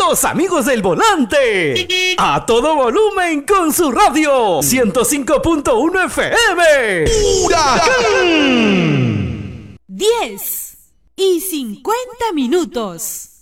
Los amigos del volante. A todo volumen con su radio. 105.1 FM. ¡Huracán! 10:50.